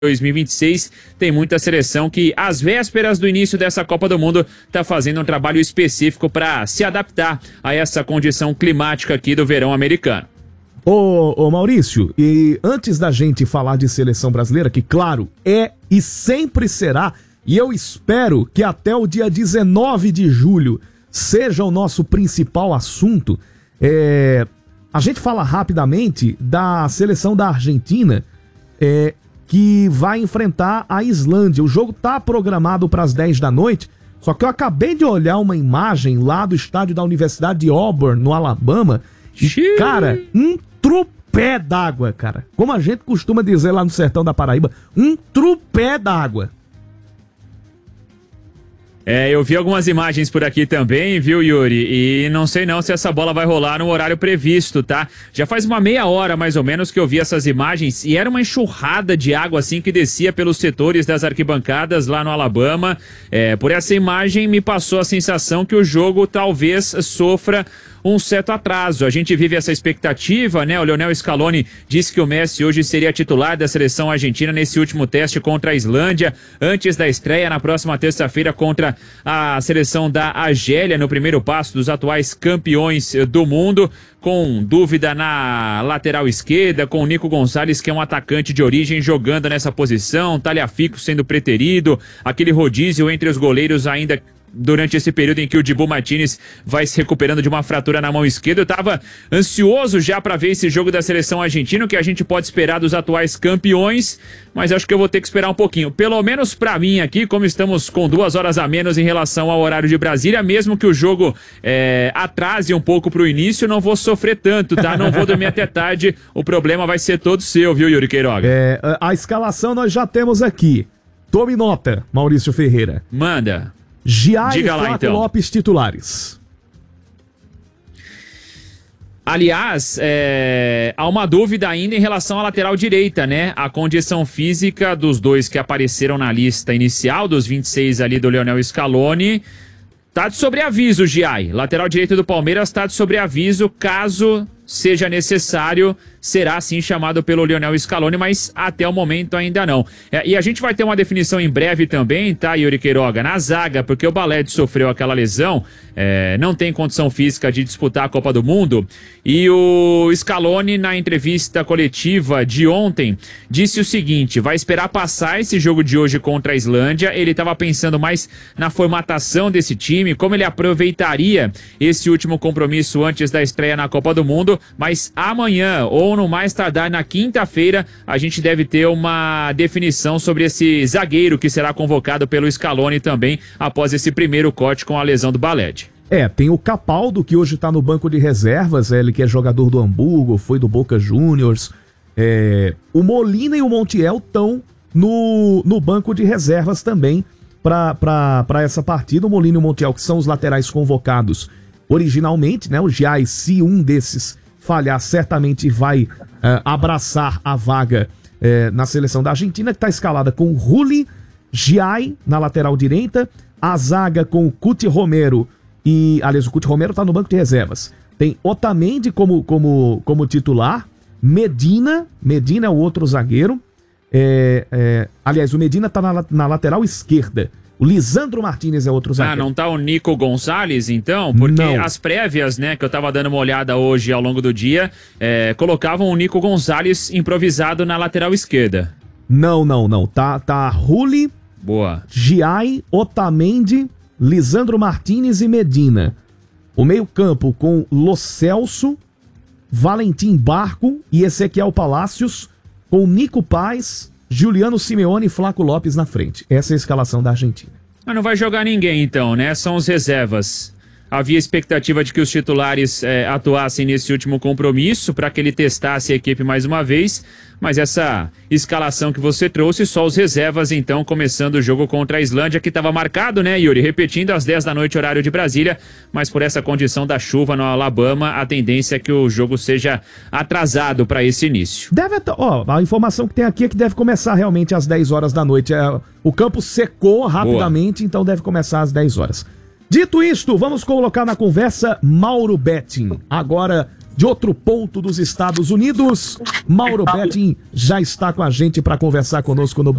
2026, tem muita seleção que, às vésperas do início dessa Copa do Mundo, está fazendo um trabalho específico para se adaptar a essa condição climática aqui do verão americano. Ô Maurício, e antes da gente falar de seleção brasileira, que claro, é e sempre será, e eu espero que até o dia 19 de julho seja o nosso principal assunto, a gente fala rapidamente da seleção da Argentina, que vai enfrentar a Islândia. O jogo tá programado para as 10 da noite, só que eu acabei de olhar uma imagem lá do estádio da Universidade de Auburn, no Alabama, e, cara, um trupé d'água, cara. Como a gente costuma dizer lá no sertão da Paraíba, um trupé d'água. Eu vi algumas imagens por aqui também, viu, Yuri? E não sei não se essa bola vai rolar no horário previsto, tá? Já faz uma meia hora, mais ou menos, que eu vi essas imagens e era uma enxurrada de água, assim, que descia pelos setores das arquibancadas lá no Alabama. Por essa imagem, me passou a sensação que o jogo talvez sofra um certo atraso. A gente vive essa expectativa, né? O Lionel Scaloni disse que o Messi hoje seria titular da seleção argentina nesse último teste contra a Islândia, antes da estreia na próxima terça-feira contra a seleção da Argélia, no primeiro passo dos atuais campeões do mundo, com dúvida na lateral esquerda, com o Nico Gonçalves, que é um atacante de origem, jogando nessa posição, Tagliafico sendo preterido, aquele rodízio entre os goleiros ainda durante esse período em que o Dibu Martínez vai se recuperando de uma fratura na mão esquerda. Eu tava ansioso já para ver esse jogo da seleção argentina, o que a gente pode esperar dos atuais campeões, mas acho que eu vou ter que esperar um pouquinho. Pelo menos para mim aqui, como estamos com 2 horas a menos em relação ao horário de Brasília, mesmo que o jogo atrase um pouco pro início, não vou sofrer tanto, tá? Não vou dormir até tarde, o problema vai ser todo seu, viu, Yuri Queiroga? A escalação nós já temos aqui. Tome nota, Maurício Ferreira. Manda. Giai e Flaco então. Lopes titulares. Aliás, há uma dúvida ainda em relação à lateral direita, né? A condição física dos dois que apareceram na lista inicial, dos 26 ali do Lionel Scaloni, tá de sobreaviso, Giai. Lateral direito do Palmeiras tá de sobreaviso, caso seja necessário, será sim chamado pelo Lionel Scaloni, mas até o momento ainda não. E a gente vai ter uma definição em breve também, tá, Yuri Queiroga? Na zaga, porque o Baled sofreu aquela lesão, não tem condição física de disputar a Copa do Mundo, e o Scaloni, na entrevista coletiva de ontem, disse o seguinte: vai esperar passar esse jogo de hoje contra a Islândia. Ele estava pensando mais na formatação desse time, como ele aproveitaria esse último compromisso antes da estreia na Copa do Mundo, mas amanhã, ou no mais tardar na quinta-feira, a gente deve ter uma definição sobre esse zagueiro que será convocado pelo Scaloni também após esse primeiro corte com a lesão do Baled. Tem o Capaldo, que hoje tá no banco de reservas, ele que é jogador do Hamburgo, foi do Boca Juniors. O Molina e o Montiel estão no banco de reservas também para essa partida. O Molina e o Montiel, que são os laterais convocados originalmente, né? O Giai, se um desses falhar, certamente vai abraçar a vaga na seleção da Argentina, que está escalada com Rulli, Giai na lateral direita, a zaga com o Cuti Romero aliás, o Cuti Romero está no banco de reservas. Tem Otamendi como titular, Medina é o outro zagueiro, aliás, o Medina está na lateral esquerda. O Lisandro Martínez é outro zagueiro. Não tá o Nico Gonçalves, então? Porque não. As prévias, né, que eu tava dando uma olhada hoje ao longo do dia, colocavam o Nico Gonçalves improvisado na lateral esquerda. Não. Tá Rulli, boa, Giai, Otamendi, Lisandro Martínez e Medina. O meio-campo com Lo Celso, Valentim Barco e Ezequiel Palacios, com Nico Paz, Juliano Simeone e Flaco Lopes na frente. Essa é a escalação da Argentina. Mas não vai jogar ninguém então, né? São os reservas. Havia expectativa de que os titulares atuassem nesse último compromisso para que ele testasse a equipe mais uma vez, mas essa escalação que você trouxe, só os reservas então, começando o jogo contra a Islândia, que estava marcado, né, Yuri? Repetindo às 10 da noite, horário de Brasília, mas por essa condição da chuva no Alabama, a tendência é que o jogo seja atrasado para esse início. A informação que tem aqui é que deve começar realmente às 10 horas da noite. O campo secou rapidamente, boa, então deve começar às 10 horas. Dito isto, vamos colocar na conversa Mauro Betting. Agora, de outro ponto dos Estados Unidos. Mauro Betting já está com a gente para conversar conosco no